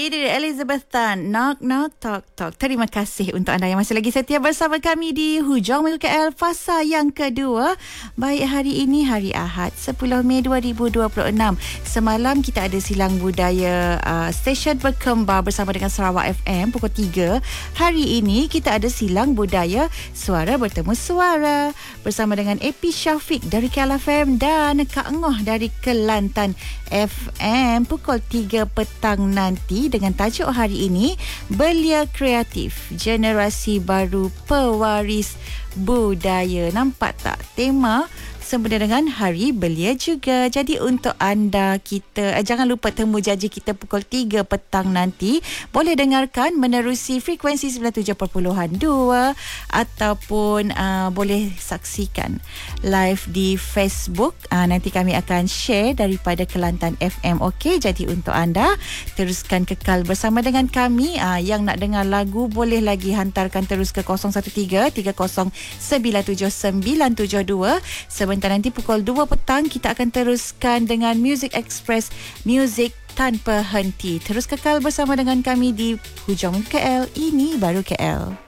Ini Elizabeth Tan, Knock Knock Talk Talk. Terima kasih untuk anda yang masih lagi setia bersama kami di Hujung Minggu KL fasa yang kedua. Baik, hari ini hari Ahad 10 Mei 2026. Semalam kita ada silang budaya stesen berkembar bersama dengan Sarawak FM pukul 3. Hari ini kita ada silang budaya suara bertemu suara bersama dengan AP Syafiq dari KL FM dan Kak Ngoh dari Kelantan FM pukul 3 petang nanti dengan tajuk hari ini Belia Kreatif, Generasi Baru Pewaris Budaya. Nampak tak tema sempena dengan Hari Belia juga. Jadi untuk anda kita jangan lupa temu janji kita pukul 3 petang nanti. Boleh dengarkan menerusi frekuensi 97.2 ataupun boleh saksikan live di Facebook. Nanti kami akan share daripada Kelantan FM. Okey, jadi untuk anda teruskan kekal bersama dengan kami. Yang nak dengar lagu boleh lagi hantarkan terus ke 013-3097-972. Sebentar nanti pukul 2 petang kita akan teruskan dengan Music Express, muzik tanpa henti. Terus kekal bersama dengan kami di Hujung KL. Ini baru KL.